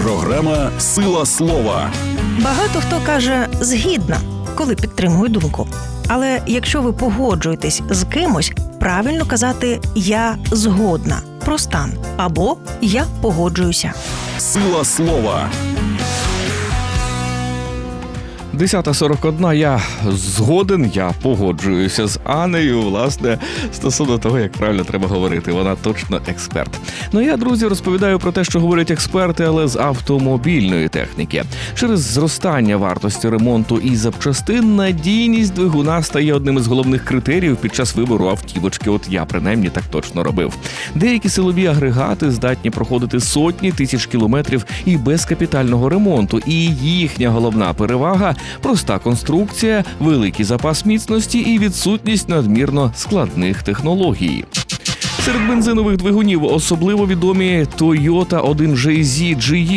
Програма «Сила слова». Багато хто каже «згідна», коли підтримує думку. Але якщо ви погоджуєтесь з кимось, правильно казати «я згодна» про стан або «я погоджуюся». «Сила слова». 10:41. Я згоден, я погоджуюся з Анею, власне, стосовно того, як правильно треба говорити. Вона точно експерт. Ну, я, друзі, розповідаю про те, що говорять експерти, але з автомобільної техніки. Через зростання вартості ремонту і запчастин надійність двигуна стає одним із головних критеріїв під час вибору автівочки. От я, принаймні, так точно робив. Деякі силові агрегати здатні проходити сотні тисяч кілометрів і без капітального ремонту. І їхня головна перевага – проста конструкція, великий запас міцності і відсутність надмірно складних технологій. Серед бензинових двигунів особливо відомі Toyota 1JZ GE